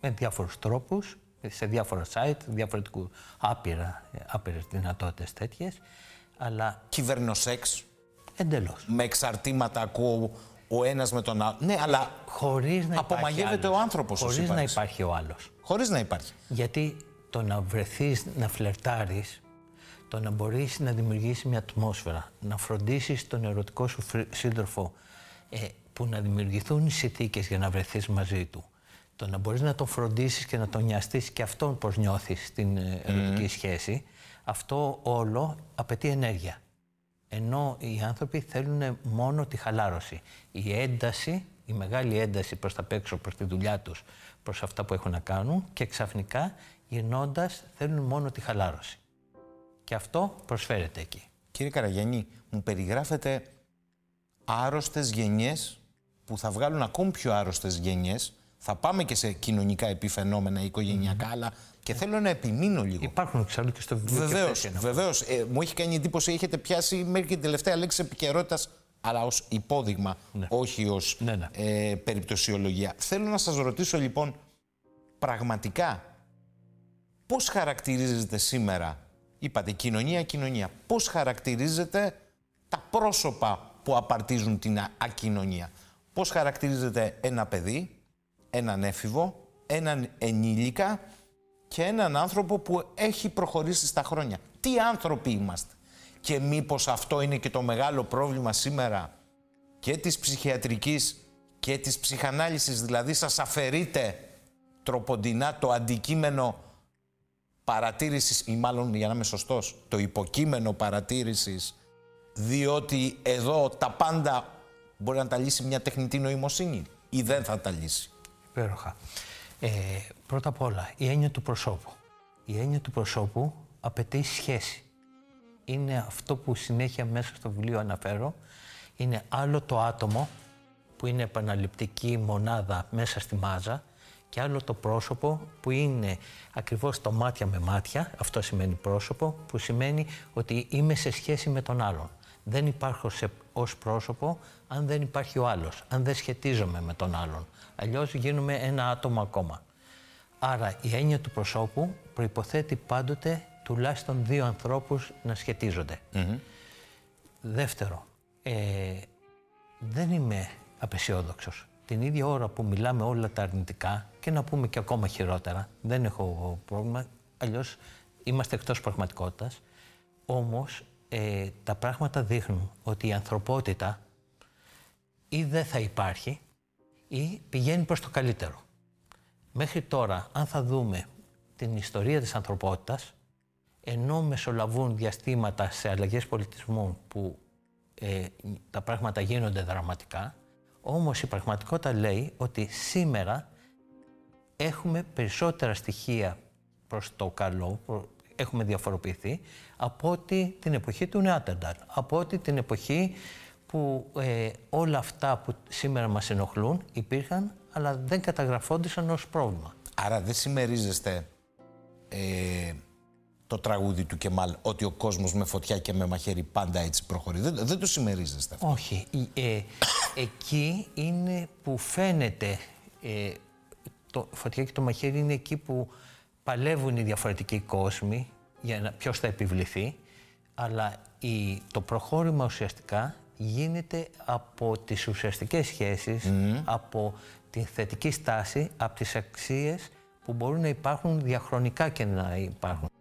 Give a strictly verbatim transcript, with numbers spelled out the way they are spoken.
με διάφορους τρόπους, σε διάφορα site, διαφορετικού, άπειρα, άπειρες δυνατότητες τέτοιες, αλλά... Κυβερνοσέξ. Εντελώς. Με εξαρτήματα ακούω ο ένας με τον άλλο. Ναι, αλλά χωρίς να απομαγεύεται ο άνθρωπος. Χωρίς να υπάρχει ο άλλος. Χωρίς να υπάρχει. Γιατί το να βρεθείς να φλερτάρεις, το να μπορείς να δημιουργήσεις μια ατμόσφαιρα, να φροντίσεις τον ερωτικό σου σύντροφο, ε, που να δημιουργηθούν οι συνθήκες για να βρεθείς μαζί του, το να μπορείς να τον φροντίσεις και να τον νοιαστείς και αυτόν πώς νιώθεις στην ερωτική mm. σχέση, αυτό όλο απαιτεί ενέργεια. Ενώ οι άνθρωποι θέλουν μόνο τη χαλάρωση. Η ένταση, η μεγάλη ένταση προς τα παίξω, προς τη δουλειά τους, προς αυτά που έχουν να κάνουν, και ξαφνικά γυρνώντας θέλουν μόνο τη χαλάρωση. Και αυτό προσφέρεται εκεί. Κύριε Καραγιάννη, μου περιγράφετε άρρωστες γενιές που θα βγάλουν ακόμη πιο άρρωστες γενιές. Θα πάμε και σε κοινωνικά επifαινόμενα, οικογενειακά, mm. αλλά και yeah. θέλω να επιμείνω λίγο. Υπάρχουν εξάλλου και στο βιβλίο. Βεβαίως, βεβαίως. Ε, μου έχει κάνει εντύπωση, έχετε πιάσει μέχρι και την τελευταία λέξη επικαιρότητας, αλλά ως υπόδειγμα, ναι. όχι ως ναι, ναι. Ε, περιπτωσιολογία. Θέλω να σας ρωτήσω λοιπόν, πραγματικά, πώς χαρακτηρίζεται σήμερα, είπατε κοινωνία, κοινωνία, πώς χαρακτηρίζεται τα πρόσωπα που απαρτίζουν την ακοινωνία. Πώς χαρακτηρίζεται ένα παιδί, έναν έφηβο, έναν ενήλικα και έναν άνθρωπο που έχει προχωρήσει στα χρόνια. Τι άνθρωποι είμαστε. Και μήπως αυτό είναι και το μεγάλο πρόβλημα σήμερα και της ψυχιατρικής και της ψυχανάλυσης, δηλαδή σας αφαιρείται τροποντινά το αντικείμενο παρατήρησης, ή μάλλον για να είμαι σωστός, το υποκείμενο παρατήρησης, διότι εδώ τα πάντα μπορεί να τα λύσει μια τεχνητή νοημοσύνη ή δεν θα τα λύσει. Υπέροχα. Ε, πρώτα απ' όλα, η έννοια του προσώπου. Η έννοια του προσώπου απαιτεί σχέση. Είναι αυτό που συνέχεια μέσα στο βιβλίο αναφέρω. Είναι άλλο το άτομο, που είναι επαναληπτική μονάδα μέσα στη μάζα, και άλλο το πρόσωπο, που είναι ακριβώς το μάτια με μάτια. Αυτό σημαίνει πρόσωπο, που σημαίνει ότι είμαι σε σχέση με τον άλλον. Δεν υπάρχω σε, ως πρόσωπο αν δεν υπάρχει ο άλλος, αν δεν σχετίζομαι με τον άλλον. Αλλιώς γίνομαι ένα άτομο ακόμα. Άρα η έννοια του προσώπου προϋποθέτει πάντοτε τουλάχιστον δύο ανθρώπους να σχετίζονται. Mm-hmm. Δεύτερο, ε, δεν είμαι απεσιόδοξος. Την ίδια ώρα που μιλάμε όλα τα αρνητικά, και να πούμε και ακόμα χειρότερα, δεν έχω πρόβλημα, αλλιώς είμαστε εκτός πραγματικότητας, όμως ε, τα πράγματα δείχνουν ότι η ανθρωπότητα ή δεν θα υπάρχει ή πηγαίνει προς το καλύτερο. Μέχρι τώρα, αν θα δούμε την ιστορία της ανθρωπότητας, ενώ μεσολαβούν διαστήματα σε αλλαγές πολιτισμού που ε, τα πράγματα γίνονται δραματικά, όμως η πραγματικότητα λέει ότι σήμερα έχουμε περισσότερα στοιχεία προς το καλό, έχουμε διαφοροποιηθεί, από ότι την εποχή του Νεάντερταλ, από ότι την εποχή που ε, όλα αυτά που σήμερα μας ενοχλούν υπήρχαν, αλλά δεν καταγραφόντουσαν ως πρόβλημα. Άρα δεν συμμερίζεστε ε, το τραγούδι του Κεμάλ, ότι ο κόσμος με φωτιά και με μαχαίρι πάντα έτσι προχωρεί. Δεν, δεν το συμμερίζεστε αυτό. Όχι. Ε, εκεί είναι που φαίνεται, ε, το φωτιά και το μαχαίρι είναι εκεί που παλεύουν οι διαφορετικοί κόσμοι για να, ποιος θα επιβληθεί, αλλά η, το προχώρημα ουσιαστικά γίνεται από τις ουσιαστικές σχέσεις, mm. από την θετική στάση, από τις αξίες που μπορούν να υπάρχουν διαχρονικά και να υπάρχουν.